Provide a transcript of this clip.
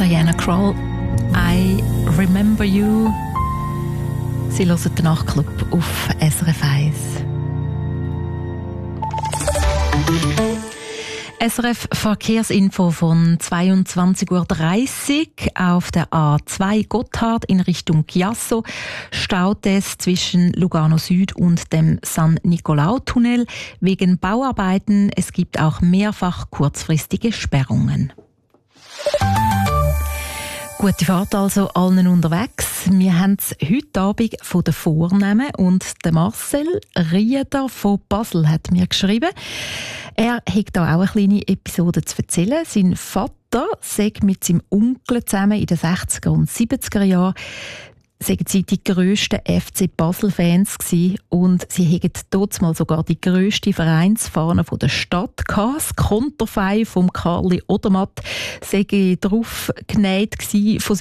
Diana Krall, I Remember You. Sie hören den Nachtclub auf SRF 1. SRF Verkehrsinfo von 22.30 Uhr auf der A2 Gotthard in Richtung Chiasso staut es zwischen Lugano Süd und dem San Nicolau-Tunnel wegen Bauarbeiten. Es gibt auch mehrfach kurzfristige Sperrungen. Gute Fahrt also allen unterwegs. Wir haben es heute Abend von den Vornehmen und der Marcel Rieder von Basel hat mir geschrieben. Er hat da auch eine kleine Episode zu erzählen. Sein Vater sei mit seinem Onkel zusammen in den 60er und 70er Jahren sagen sie die grössten FC Basel-Fans gewesen und sie hatten dort mal sogar die grösste Vereinsfahne von der Stadt gehabt. Das Konterfei vom Karli Odermatt sei drauf genäht gewesen von